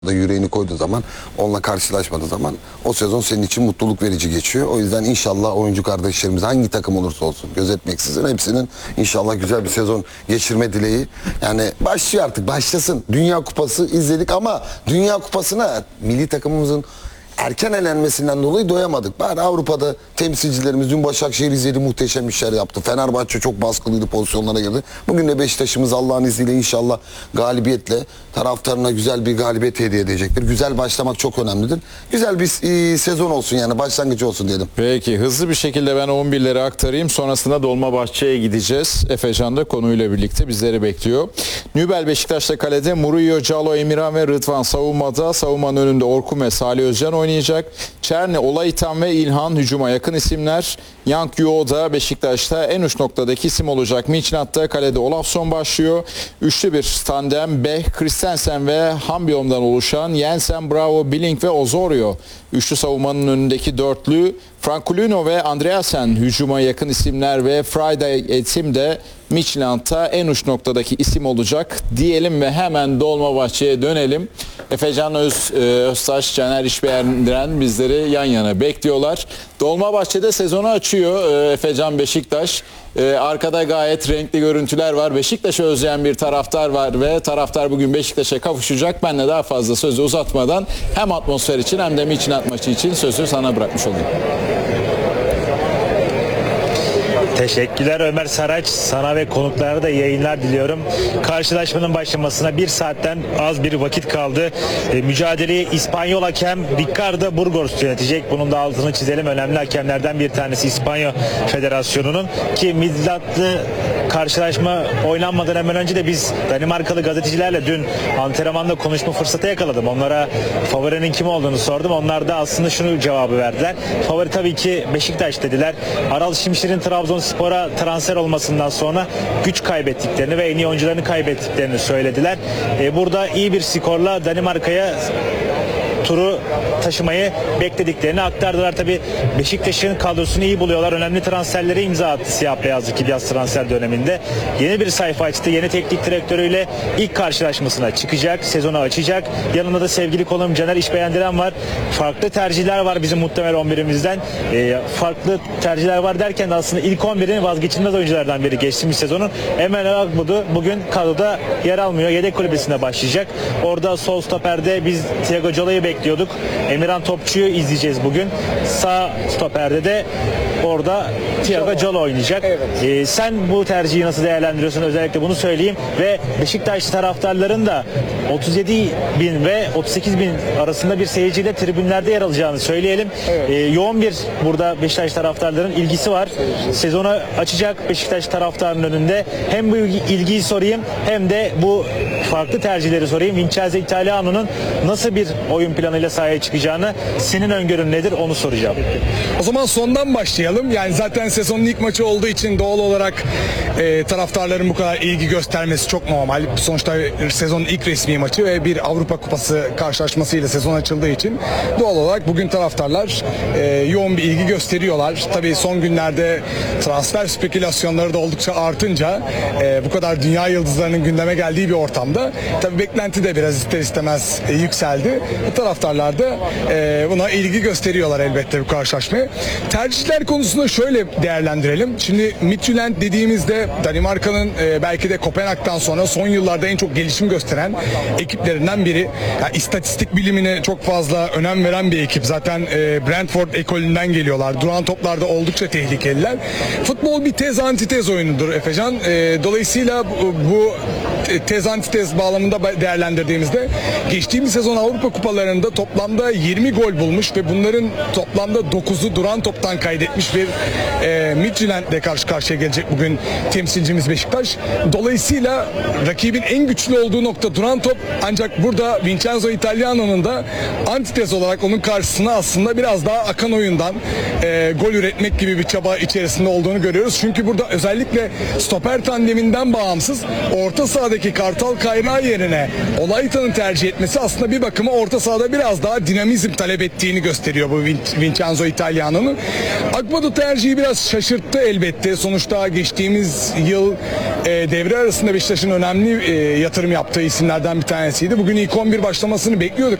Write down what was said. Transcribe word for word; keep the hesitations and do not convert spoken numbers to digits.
da yüreğini koyduğu zaman, onunla karşılaşmadığı zaman o sezon senin için mutluluk verici geçiyor. O yüzden inşallah oyuncu kardeşlerimiz hangi takım olursa olsun gözetmeksizin hepsinin inşallah güzel bir sezon geçirme dileği. Yani başlıyor artık, başlasın. Dünya Kupası izledik ama Dünya Kupası'na milli takımımızın erken elenmesinden dolayı doyamadık. Bari Avrupa'da temsilcilerimiz, dün Başakşehir izledi, muhteşem işler yaptı. Fenerbahçe çok baskılıydı, pozisyonlara girdi. Bugün de Beşiktaş'ımız Allah'ın izniyle inşallah galibiyetle taraftarına güzel bir galibiyet hediye edecektir. Güzel başlamak çok önemlidir. Güzel bir e, sezon olsun, yani başlangıcı olsun diyelim. Peki, hızlı bir şekilde ben on birleri aktarayım. Sonrasında Dolmabahçe'ye gideceğiz. Efecan da konuyla birlikte bizleri bekliyor. Nübel Beşiktaş'ta kalede, Murillo, Calo, Emirhan ve Rıdvan savunmada. Savunmanın önünde Orkun ve Salih Özcan oynayacak. Çerni, Olaitan ve İlhan hücuma yakın isimler. Yang Yuo da Beşiktaş'ta en uç noktadaki isim olacak. Midtjylland'da kalede Olafsson başlıyor. Üçlü bir tandem Beh, Christensen ve Hambiom'dan oluşan Jensen, Bravo, Billing ve Osorio. Üçlü savunmanın önündeki dörtlü Frankulino ve Andreasen hücuma yakın isimler ve Friday Etim de Midtjylland'ta en uç noktadaki isim olacak diyelim ve hemen Dolmabahçe'ye dönelim. Efecan Öz, Öztaş, Caner İşbeğendiren bizleri yan yana bekliyorlar. Dolmabahçe'de sezonu açıyor Efecan Beşiktaş. Arkada gayet renkli görüntüler var. Beşiktaş'ı özleyen bir taraftar var ve taraftar bugün Beşiktaş'a kavuşacak. Ben de daha fazla sözü uzatmadan hem atmosfer için hem de Midtjylland maçı için sözü sana bırakmış olayım. Teşekkürler Ömer Saraç. Sana ve konuklara da yayınlar diliyorum. Karşılaşmanın başlamasına bir saatten az bir vakit kaldı. E, mücadeleyi İspanyol hakem Ricardo Burgos yönetecek. Bunun da altını çizelim. Önemli hakemlerden bir tanesi İspanya Federasyonu'nun. Ki Midtjylland'lı karşılaşma oynanmadan hemen önce de biz Danimarkalı gazetecilerle dün antrenmanda konuşma fırsatı yakaladım. Onlara favorinin kim olduğunu sordum. Onlar da aslında şunu cevabı verdiler. Favori tabii ki Beşiktaş dediler. Aral Şimşir'in Trabzonspor'a transfer olmasından sonra güç kaybettiklerini ve en iyi oyuncularını kaybettiklerini söylediler. Ee, burada iyi bir skorla Danimarka'ya turu taşımayı beklediklerini aktardılar. Tabii Beşiktaş'ın kadrosunu iyi buluyorlar. Önemli transferleri imza attı siyah beyazlı yaz transfer döneminde. Yeni bir sayfa açtı. Yeni teknik direktörüyle ilk karşılaşmasına çıkacak. Sezonu açacak. Yanında da sevgili konuğum Caner İşbeğendiren var. Farklı tercihler var bizim muhtemel on birimizden. E, farklı tercihler var derken de aslında ilk on birin vazgeçilmez oyunculardan biri geçtiğimiz sezonun. Emel Akbudu bugün kadroda yer almıyor. Yedek kulübesine başlayacak. Orada sol stoperde biz Thiago Jalo'yu bekliyorduk. Emirhan Topçu'yu izleyeceğiz bugün. Sağ stoperde de orada Thiago Jalo oynayacak. Evet. Ee, sen bu tercihi nasıl değerlendiriyorsun? Özellikle bunu söyleyeyim. Ve Beşiktaş taraftarların da otuz yedi bin ve otuz sekiz bin arasında bir seyirciyle tribünlerde yer alacağını söyleyelim. Evet. Ee, yoğun bir burada Beşiktaş taraftarların ilgisi var. Sezonu açacak Beşiktaş taraftarının önünde. Hem bu ilgiyi sorayım hem de bu farklı tercihleri sorayım. Vincenzo Italiano'nun nasıl bir oyun planıyla sahaya çıkacağını, senin öngörün nedir onu soracağım. O zaman sondan başlayalım. Yani zaten sezonun ilk maçı olduğu için doğal olarak e, taraftarların bu kadar ilgi göstermesi çok normal. Sonuçta sezonun ilk resmi maçı ve bir Avrupa Kupası karşılaşmasıyla sezon açıldığı için doğal olarak bugün taraftarlar e, yoğun bir ilgi gösteriyorlar. Tabii son günlerde transfer spekülasyonları da oldukça artınca e, bu kadar dünya yıldızlarının gündeme geldiği bir ortamda tabii beklenti de biraz ister istemez e, yükseldi. Bu taraftarlar da e, buna ilgi gösteriyorlar elbette bu karşılaşmaya. Tercihler konusunda şöyle değerlendirelim. Şimdi Midtjylland dediğimizde Danimarka'nın e, belki de Kopenhag'dan sonra son yıllarda en çok gelişim gösteren ekiplerinden biri. Yani istatistik bilimine çok fazla önem veren bir ekip. Zaten e, Brentford ekolünden geliyorlar. Duran toplarda oldukça tehlikeliler. Futbol bir tez antitez oyunudur Efecan. E, dolayısıyla bu, bu tez antitez bağlamında değerlendirdiğimizde geçtiğimiz sezon Avrupa Kupalarında toplamda yirmi gol bulmuş ve bunların toplamda dokuzu duran toptan kaydetmiş bir e, Midtjylland'le karşı karşıya gelecek bugün temsilcimiz Beşiktaş. Dolayısıyla rakibin en güçlü olduğu nokta duran top, ancak burada Vincenzo Italiano'nun da antitez olarak onun karşısına aslında biraz daha akan oyundan e, gol üretmek gibi bir çaba içerisinde olduğunu görüyoruz. Çünkü burada özellikle stoper tandeminden bağımsız orta sahadaki sahadaki Kartal Kaynağı yerine Olayta'nın tercih etmesi aslında bir bakıma orta sahada biraz daha dinamizm talep ettiğini gösteriyor bu Vin- Vincenzo Italiano'nun. Akbadu tercihi biraz şaşırttı elbette. Sonuçta geçtiğimiz yıl e, devre arasında Beşiktaş'ın önemli e, yatırım yaptığı isimlerden bir tanesiydi. Bugün ilk on bir başlamasını bekliyorduk